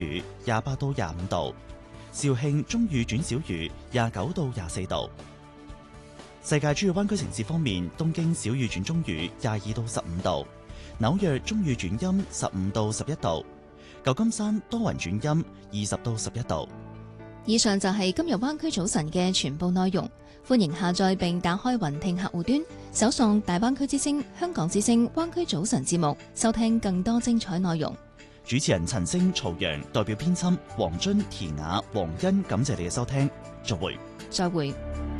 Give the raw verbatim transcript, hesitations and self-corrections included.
雨廿八到廿五度，肇慶中雨轉小雨廿九到廿四度。世界主要灣區城市方面，東京小雨轉中雨廿二到十五度，紐約中雨轉陰十五到十一度，舊金山多雲轉陰二十到十一度。 以上就係今日灣區早晨嘅全部內容，歡迎下載並打開雲聽客戶端，搜索大灣區之聲、香港之聲灣區早晨節目，收聽更多精彩內容。 主持人陳星、曹陽，代表編輯黃津、田雅、黃欣，感謝你嘅收聽，再會。 再會。